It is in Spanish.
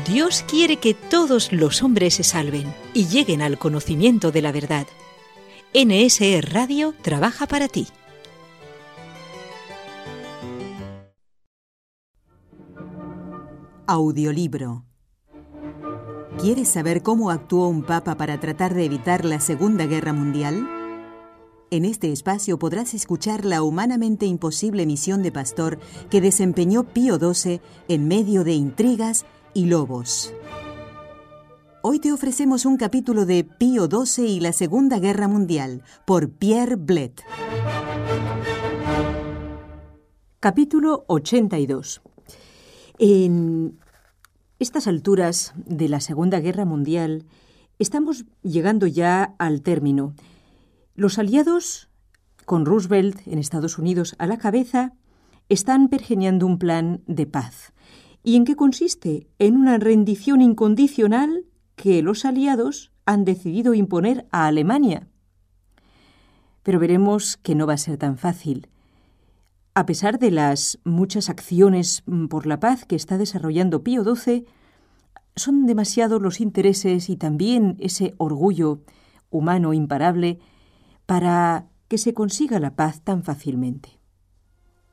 Dios quiere que todos los hombres se salven y lleguen al conocimiento de la verdad. NSE Radio trabaja para ti. Audiolibro. ¿Quieres saber cómo actuó un papa para tratar de evitar la Segunda Guerra Mundial? En este espacio podrás escuchar la humanamente imposible misión de pastor que desempeñó Pío XII en medio de intrigas y lobos. Hoy te ofrecemos un capítulo de Pío XII y la Segunda Guerra Mundial, por Pierre Blett. Capítulo 82. En estas alturas de la Segunda Guerra Mundial estamos llegando ya al término. Los aliados, con Roosevelt en Estados Unidos a la cabeza, están pergeñando un plan de paz. ¿Y en qué consiste? En una rendición incondicional que los aliados han decidido imponer a Alemania. Pero veremos que no va a ser tan fácil. A pesar de las muchas acciones por la paz que está desarrollando Pío XII, son demasiados los intereses y también ese orgullo humano imparable para que se consiga la paz tan fácilmente.